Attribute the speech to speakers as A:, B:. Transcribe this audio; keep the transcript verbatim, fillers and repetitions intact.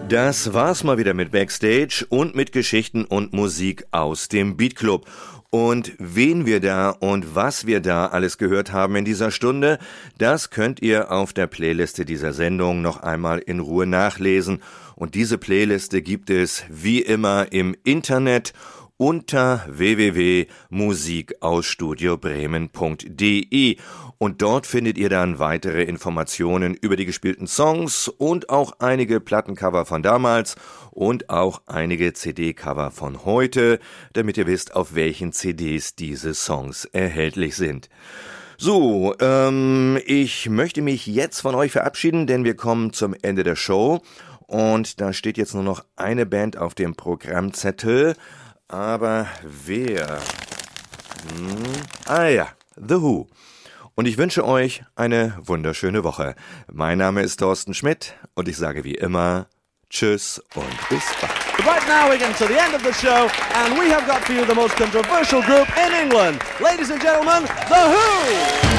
A: Das war's mal wieder mit Backstage und mit Geschichten und Musik aus dem Beat Club. Und wen wir da und was wir da alles gehört haben in dieser Stunde, das könnt ihr auf der Playliste dieser Sendung noch einmal in Ruhe nachlesen. Und diese Playliste gibt es wie immer im Internet unter w w w punkt musik aus studio bremen punkt d e und dort findet ihr dann weitere Informationen über die gespielten Songs und auch einige Plattencover von damals und auch einige C D-Cover von heute, damit ihr wisst, auf welchen C Ds diese Songs erhältlich sind. So, ähm, ich möchte mich jetzt von euch verabschieden, denn wir kommen zum Ende der Show und da steht jetzt nur noch eine Band auf dem Programmzettel. Aber wer? Hm, ah ja, The Who. Und ich wünsche euch eine wunderschöne Woche. Mein Name ist Thorsten Schmidt und ich sage wie immer Tschüss und bis bald.
B: Right now we're getting to the end of the show and we have got for you the most controversial group in England. Ladies and gentlemen, The Who!